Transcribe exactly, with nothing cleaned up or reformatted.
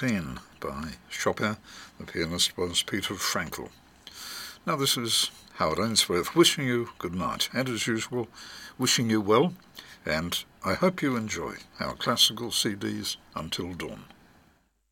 fourteen by Chopin. The pianist was Peter Frankl. Now this is Howard Ainsworth wishing you good night, and as usual, wishing you well, and I hope you enjoy our classical C Ds until dawn.